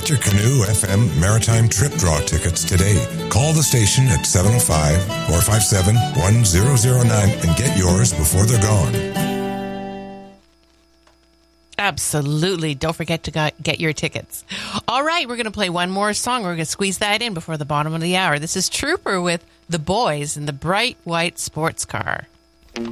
Get your Canoe FM Maritime Trip Draw tickets today. Call the station at 705-457-1009 and get yours before they're gone. Absolutely. Don't forget to get your tickets. All right, we're going to play one more song. We're going to squeeze that in before the bottom of the hour. This is Trooper with The Boys in the Bright White Sports Car.